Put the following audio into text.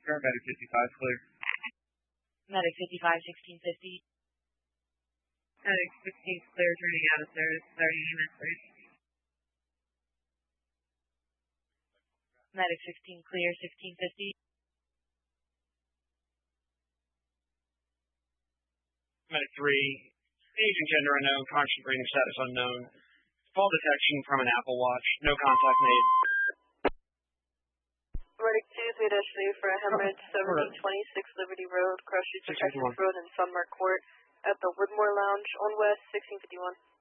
Medic 55 clear. Medic 55, 1650. Medic 16 clear, turning out of service, starting EMS clear. Medic 16 clear, 1650. Medic 3, age and gender unknown, conscious breathing status unknown. Fall detection from an Apple Watch, no contact made. Medic 2, 3-3 for a hemorrhage, 1726 Liberty Road, cross streets of Texas Road and Sunmark Court at the Woodmore Lounge on West, 1651.